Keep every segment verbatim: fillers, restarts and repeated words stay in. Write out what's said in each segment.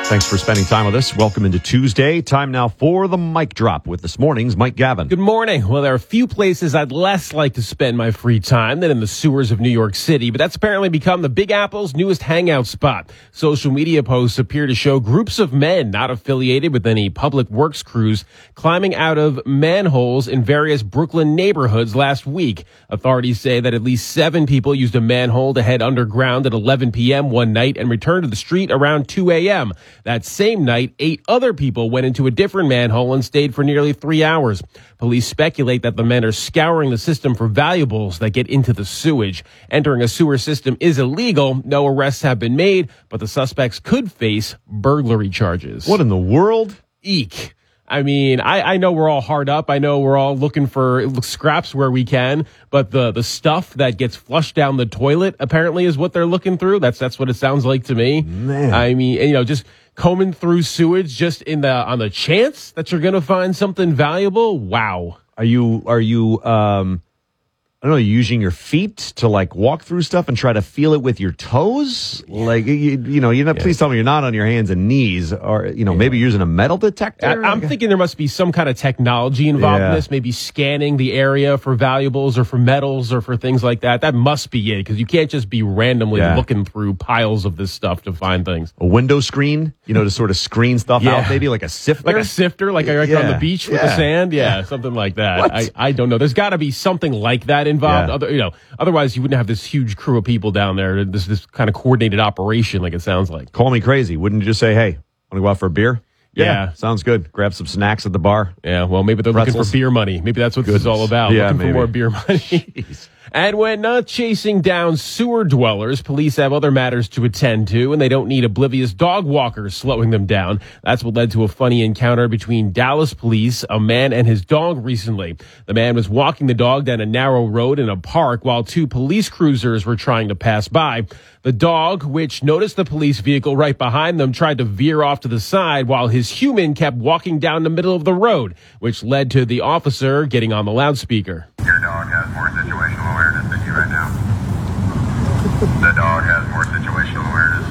Thanks for spending time with us. Welcome into Tuesday. Time now for the Mic Drop with this morning's Mike Gavin. Good morning. Well, there are a few places I'd less like to spend my free time than in the sewers of New York City, but that's apparently become the Big Apple's newest hangout spot. Social media posts appear to show groups of men not affiliated with any public works crews climbing out of manholes in various Brooklyn neighborhoods last week. Authorities say that at least seven people used a manhole to head underground at eleven p.m. one night and return to the street around two a.m. That same night, eight other people went into a different manhole and stayed for nearly three hours. Police speculate that the men are scouring the system for valuables that get into the sewage. Entering a sewer system is illegal. No arrests have been made, but the suspects could face burglary charges. What in the world? Eek. I mean, I, I know we're all hard up. I know we're all looking for scraps where we can, but the, the stuff that gets flushed down the toilet apparently is what they're looking through. That's that's what it sounds like to me. Man. I mean, you know, just combing through sewage just in the on the chance that you're going to find something valuable. Wow. Are you are you um I don't know, using your feet to like walk through stuff and try to feel it with your toes? Yeah. Like, you, you know, you know, yeah. Please tell me you're not on your hands and knees, or, you know, yeah. maybe using a metal detector. I, I'm thinking there must be some kind of technology involved yeah. in this, maybe scanning the area for valuables or for metals or for things like that. That must be it, because you can't just be randomly yeah. looking through piles of this stuff to find things. A window screen, you know, to sort of screen stuff yeah. out, maybe like a sifter. Like a sifter, like I yeah. on the beach with yeah. the sand. Yeah, yeah, something like that. I, I don't know. There's got to be something like that involved. Yeah. Other, you know, otherwise you wouldn't have this huge crew of people down there. This this kind of coordinated operation, like it sounds like. Call me crazy. Wouldn't you just say, "Hey, want to go out for a beer?" Yeah, yeah, sounds good. Grab some snacks at the bar. Yeah, well, maybe they're Pretzels. looking for beer money. Maybe that's what Goodness. this is all about. Yeah, looking maybe. for more beer money. Jeez. And when not chasing down sewer dwellers, police have other matters to attend to, and they don't need oblivious dog walkers slowing them down. That's what led to a funny encounter between Dallas police, a man and his dog recently. The man was walking the dog down a narrow road in a park while two police cruisers were trying to pass by. The dog, which noticed the police vehicle right behind them, tried to veer off to the side while his human kept walking down the middle of the road, which led to the officer getting on the loudspeaker. Your dog has more situational awareness than you right now. The dog has more situational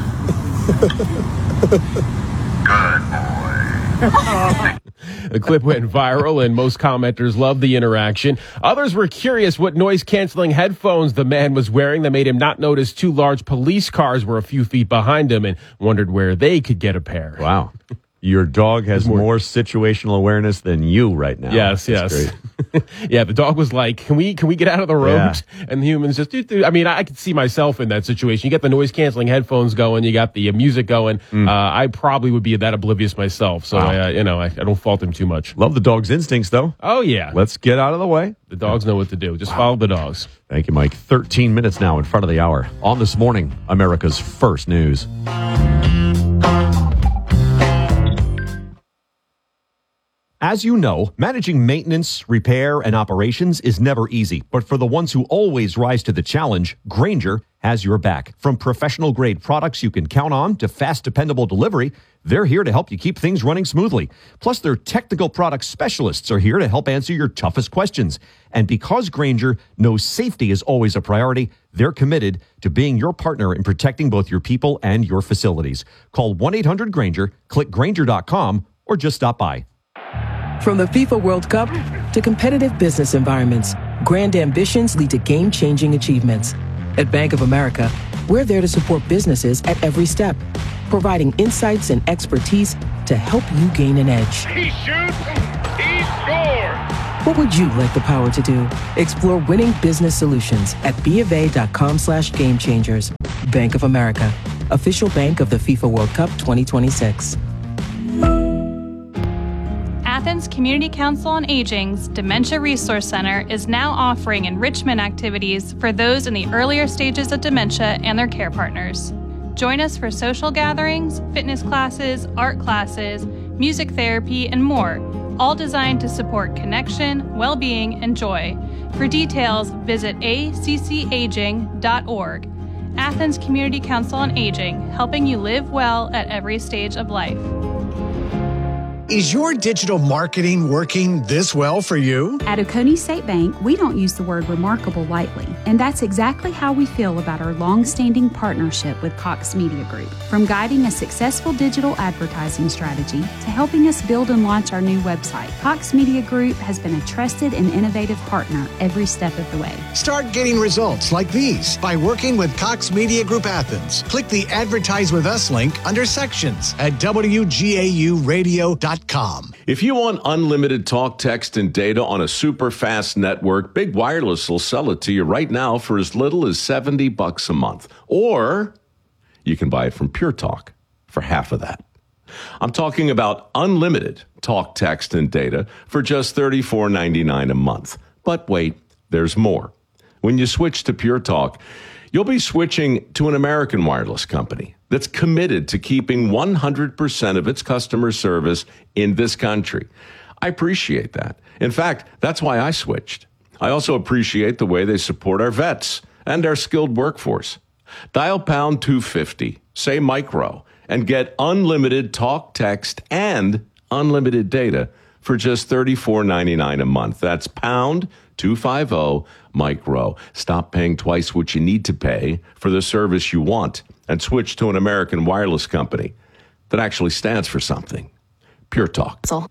awareness. Good boy. The clip went viral, and most commenters loved the interaction. Others were curious what noise-canceling headphones the man was wearing that made him not notice two large police cars were a few feet behind him, and wondered where they could get a pair. Wow. Your dog has more, more situational awareness than you right now. Yes, That's yes. Great. Yeah, the dog was like, can we can we get out of the road? Yeah. And the humans just, I mean, I could see myself in that situation. You get the noise-canceling headphones going, you got the uh, music going. Mm. Uh, I probably would be that oblivious myself. So, wow. I, uh, you know, I, I don't fault him too much. Love the dog's instincts, though. Oh, yeah. Let's get out of the way. The dogs know what to do. Just wow. follow the dogs. Thank you, Mike. thirteen minutes now in front of the hour. On This Morning, America's First News. As you know, managing maintenance, repair, and operations is never easy. But for the ones who always rise to the challenge, Grainger has your back. From professional-grade products you can count on to fast, dependable delivery, they're here to help you keep things running smoothly. Plus, their technical product specialists are here to help answer your toughest questions. And because Grainger knows safety is always a priority, they're committed to being your partner in protecting both your people and your facilities. Call one eight hundred Grainger, click Grainger dot com, or just stop by. From the FIFA World Cup to competitive business environments, grand ambitions lead to game-changing achievements. At Bank of America, we're there to support businesses at every step, providing insights and expertise to help you gain an edge. He shoots, he scores! What would you like the power to do? Explore winning business solutions at BofA.com slash game changers. Bank of America, official bank of the FIFA World Cup twenty twenty-six. Athens Community Council on Aging's Dementia Resource Center is now offering enrichment activities for those in the earlier stages of dementia and their care partners. Join us for social gatherings, fitness classes, art classes, music therapy, and more, all designed to support connection, well-being, and joy. For details, visit a c c aging dot org. Athens Community Council on Aging, helping you live well at every stage of life. Is your digital marketing working this well for you? At Oconee State Bank, we don't use the word remarkable lightly, and that's exactly how we feel about our long-standing partnership with Cox Media Group. From guiding a successful digital advertising strategy to helping us build and launch our new website, Cox Media Group has been a trusted and innovative partner every step of the way. Start getting results like these by working with Cox Media Group Athens. Click the Advertise with Us link under Sections at W G A U radio dot com. If you want unlimited talk, text, and data on a super fast network, Big Wireless will sell it to you right now for as little as seventy bucks a month. Or you can buy it from Pure Talk for half of that. I'm talking about unlimited talk, text, and data for just thirty-four ninety-nine a month. But wait, there's more. When you switch to Pure Talk, you'll be switching to an American wireless company that's committed to keeping one hundred percent of its customer service in this country. I appreciate that. In fact, that's why I switched. I also appreciate the way they support our vets and our skilled workforce. Dial pound two fifty, say micro, and get unlimited talk, text, and unlimited data for just thirty-four ninety-nine a month. That's pound two fifty micro. Stop paying twice what you need to pay for the service you want and switch to an American wireless company that actually stands for something. Pure Talk. So.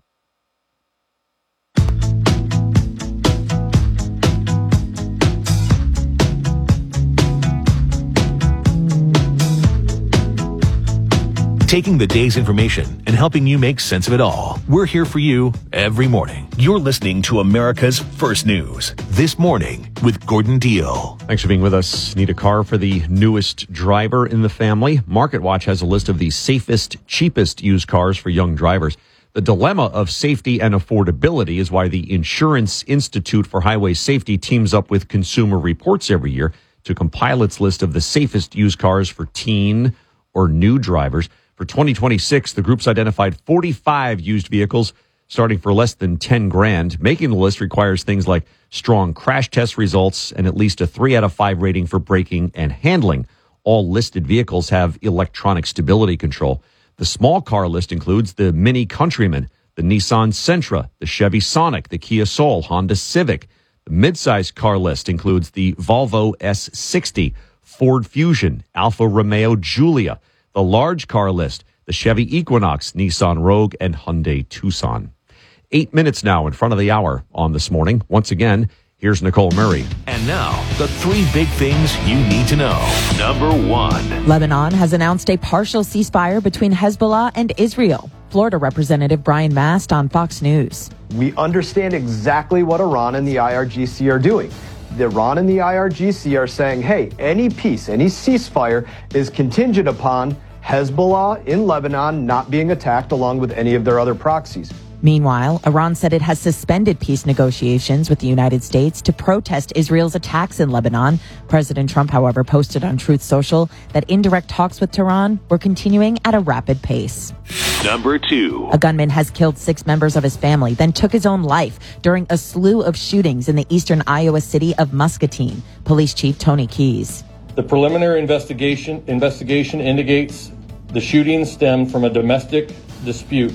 Taking the day's information and helping you make sense of it all. We're here for you every morning. You're listening to America's First News. This Morning with Gordon Deal. Thanks for being with us. Need a car for the newest driver in the family? MarketWatch has a list of the safest, cheapest used cars for young drivers. The dilemma of safety and affordability is why the Insurance Institute for Highway Safety teams up with Consumer Reports every year to compile its list of the safest used cars for teen or new drivers. For twenty twenty-six, the group's identified forty-five used vehicles starting for less than ten grand. Making the list requires things like strong crash test results and at least a three out of five rating for braking and handling. All listed vehicles have electronic stability control. The small car list includes the Mini Countryman, the Nissan Sentra, the Chevy Sonic, the Kia Soul, Honda Civic. The midsize car list includes the Volvo S sixty, Ford Fusion, Alfa Romeo Giulia. The large car list, the Chevy Equinox, Nissan Rogue, and Hyundai Tucson. Eight minutes now in front of the hour on This Morning. Once again, here's Nicole Murray. And now, the three big things you need to know. Number one. Lebanon has announced a partial ceasefire between Hezbollah and Israel. Florida Representative Brian Mast on Fox News. We understand exactly what Iran and the I R G C are doing. The Iran and the I R G C are saying, hey, any peace, any ceasefire is contingent upon Hezbollah in Lebanon not being attacked along with any of their other proxies. Meanwhile, Iran said it has suspended peace negotiations with the United States to protest Israel's attacks in Lebanon. President Trump, however, posted on Truth Social that indirect talks with Tehran were continuing at a rapid pace. Number two. A gunman has killed six members of his family, then took his own life during a slew of shootings in the eastern Iowa city of Muscatine. Police Chief Tony Keyes. The preliminary investigation investigation indicates the shooting stemmed from a domestic dispute.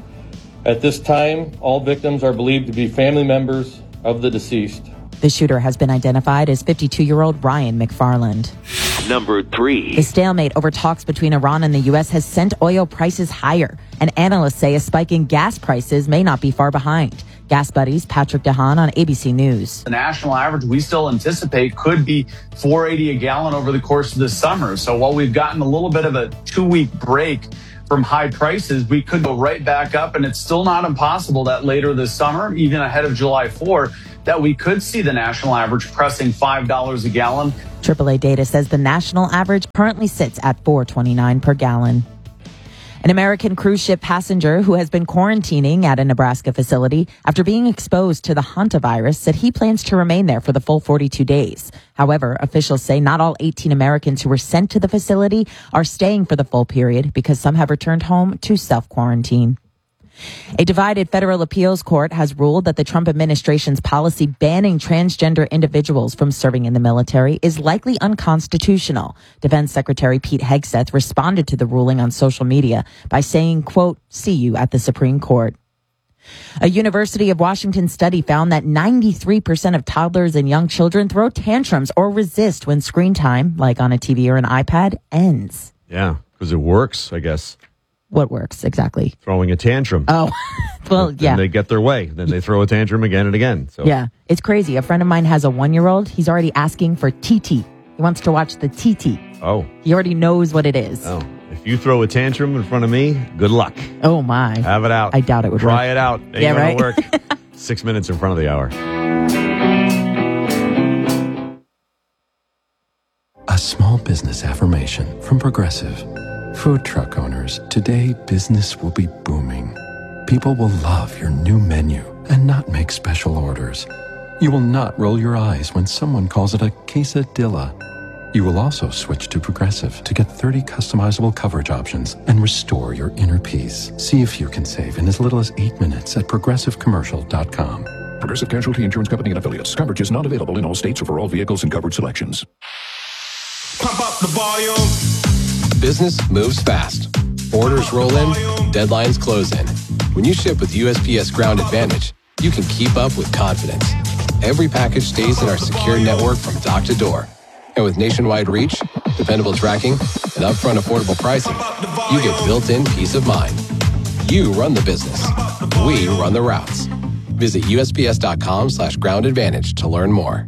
At this time, all victims are believed to be family members of the deceased. The shooter has been identified as fifty-two-year-old Ryan McFarland. Number three. The stalemate over talks between Iran and the U S has sent oil prices higher, and analysts say a spike in gas prices may not be far behind. Gas Buddies' Patrick DeHaan on A B C News. The national average we still anticipate could be four eighty a gallon over the course of the summer. So while we've gotten a little bit of a two-week break from high prices, we could go right back up, and it's still not impossible that later this summer, even ahead of July fourth, that we could see the national average pressing five dollars a gallon. triple A data says the national average currently sits at four twenty-nine per gallon. An American cruise ship passenger who has been quarantining at a Nebraska facility after being exposed to the hantavirus said he plans to remain there for the full forty-two days. However, officials say not all eighteen Americans who were sent to the facility are staying for the full period because some have returned home to self-quarantine. A divided federal appeals court has ruled that the Trump administration's policy banning transgender individuals from serving in the military is likely unconstitutional. Defense Secretary Pete Hegseth responded to the ruling on social media by saying, quote, "See you at the Supreme Court." A University of Washington study found that ninety-three percent of toddlers and young children throw tantrums or resist when screen time, like on a T V or an iPad, ends. Yeah, because it works, I guess. What works exactly? Throwing a tantrum. Oh, well, then yeah. they get their way. Then they throw a tantrum again and again. So yeah, it's crazy. A friend of mine has a one-year-old. He's already asking for T T. He wants to watch the T T. Oh. He already knows what it is. Oh. If you throw a tantrum in front of me, good luck. Oh, my. Have it out. I doubt it would Try work. it out. Ain't yeah, right? gonna work. Six minutes in front of the hour. A small business affirmation from Progressive. Food truck owners, today business will be booming. People will love your new menu and not make special orders. You will not roll your eyes when someone calls it a quesadilla. You will also switch to Progressive to get thirty customizable coverage options and restore your inner peace. See if you can save in as little as eight minutes at progressive commercial dot com. Progressive Casualty Insurance Company and affiliates. Coverage is not available in all states or for all vehicles and coverage selections. Pump up the volume. Business moves fast. Orders roll in, deadlines close in. When you ship with U S P S Ground Advantage, you can keep up with confidence. Every package stays in our secure network from dock to door. And with nationwide reach, dependable tracking, and upfront affordable pricing, you get built-in peace of mind. You run the business. We run the routes. Visit U S P S dot com slash ground advantage to learn more.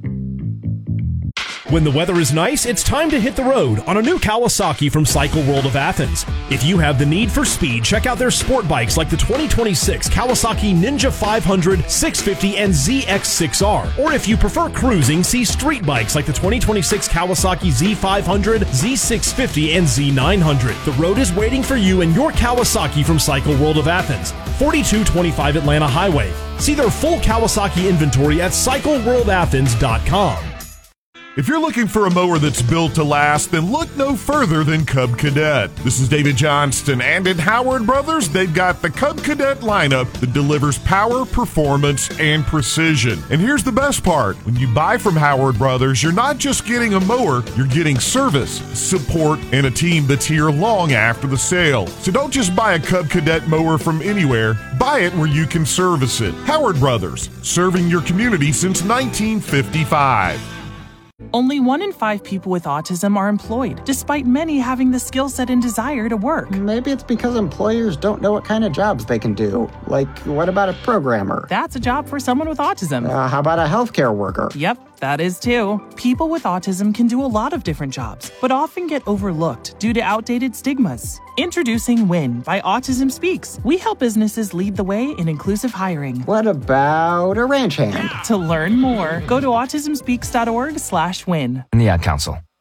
When the weather is nice, it's time to hit the road on a new Kawasaki from Cycle World of Athens. If you have the need for speed, check out their sport bikes like the twenty twenty-six Kawasaki Ninja five hundred, six fifty, and Z X six R. Or if you prefer cruising, see street bikes like the twenty twenty-six Kawasaki Z five hundred, Z six fifty, and Z nine hundred. The road is waiting for you and your Kawasaki from Cycle World of Athens, forty-two twenty-five Atlanta Highway. See their full Kawasaki inventory at cycle world athens dot com. If you're looking for a mower that's built to last, then look no further than Cub Cadet. This is David Johnston, and at Howard Brothers, they've got the Cub Cadet lineup that delivers power, performance, and precision. And here's the best part. When you buy from Howard Brothers, you're not just getting a mower, you're getting service, support, and a team that's here long after the sale. So don't just buy a Cub Cadet mower from anywhere. Buy it where you can service it. Howard Brothers, serving your community since nineteen fifty-five. Only one in five people with autism are employed, despite many having the skill set and desire to work. Maybe it's because employers don't know what kind of jobs they can do. Like, what about a programmer? That's a job for someone with autism. Uh, how about a healthcare worker? Yep, that is too. People with autism can do a lot of different jobs, but often get overlooked due to outdated stigmas. Introducing WIN by Autism Speaks. We help businesses lead the way in inclusive hiring. What about a ranch hand? To learn more, go to autism speaks dot org slash win. And the Ad Council.